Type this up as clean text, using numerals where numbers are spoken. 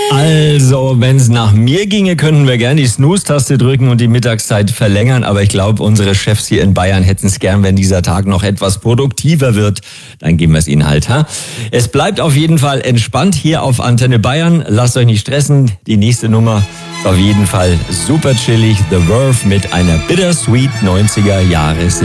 Also, wenn es nach mir ginge, könnten wir gerne die Snooze-Taste drücken und die Mittagszeit verlängern. Aber ich glaube, unsere Chefs hier in Bayern hätten es gern, wenn dieser Tag noch etwas produktiver wird. Dann geben wir es ihnen halt. Ha? Es bleibt auf jeden Fall entspannt hier auf Antenne Bayern. Lasst euch nicht stressen. Die nächste Nummer ist auf jeden Fall super chillig. The Verve mit einer bittersweet 90er Jahre.